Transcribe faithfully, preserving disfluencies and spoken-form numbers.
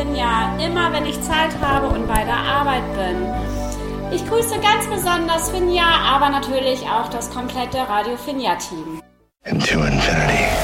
Finja, immer wenn ich Zeit habe und bei der Arbeit bin. Ich grüße ganz besonders Finja, aber natürlich auch das komplette Radio Finja-Team. Into infinity.